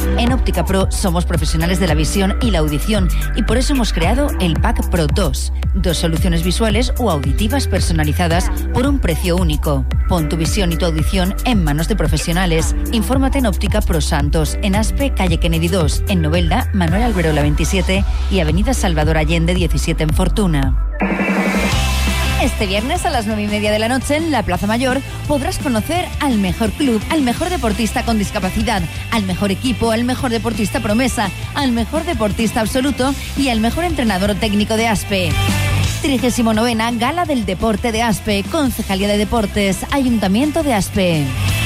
En Óptica Pro somos profesionales de la visión y la audición y por eso hemos creado el Pack Pro 2. 2 soluciones visuales o auditivas personalizadas por un precio único. Pon tu visión y tu audición en manos de profesionales. Infórmate en Óptica Pro Santos, en Aspe, calle Kennedy 2, en Novelda, Manuel Alberola 27 y avenida Salvador Allende 17 en Fortuna. Este viernes a las 9:30 de la noche en la Plaza Mayor podrás conocer al mejor club, al mejor deportista con discapacidad, al mejor equipo, al mejor deportista promesa, al mejor deportista absoluto y al mejor entrenador técnico de Aspe. 39ª Gala del Deporte de Aspe, Concejalía de Deportes, Ayuntamiento de Aspe.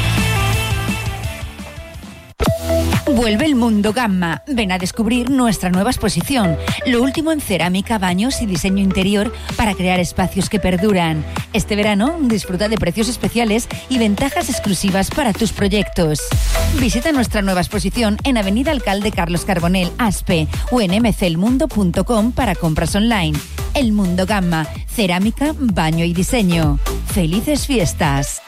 Vuelve el Mundo Gamma. Ven a descubrir nuestra nueva exposición. Lo último en cerámica, baños y diseño interior para crear espacios que perduran. Este verano disfruta de precios especiales y ventajas exclusivas para tus proyectos. Visita nuestra nueva exposición en Avenida Alcalde Carlos Carbonell, Aspe, o en mcelmundo.com para compras online. El Mundo Gamma. Cerámica, baño y diseño. ¡Felices fiestas!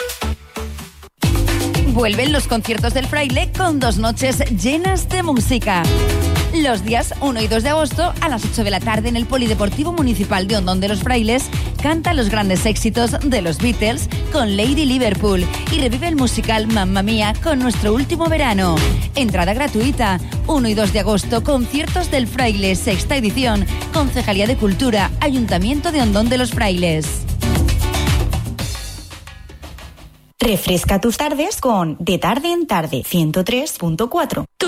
Vuelven los conciertos del Fraile con 2 noches llenas de música. Los días 1 y 2 de agosto a las 8 de la tarde en el Polideportivo Municipal de Ondón de los Frailes canta los grandes éxitos de los Beatles con Lady Liverpool y revive el musical Mamma Mía con Nuestro Último Verano. Entrada gratuita. 1 y 2 de agosto, conciertos del Fraile, 6ª edición. Concejalía de Cultura, Ayuntamiento de Ondón de los Frailes. Refresca tus tardes con De Tarde en Tarde 103.4.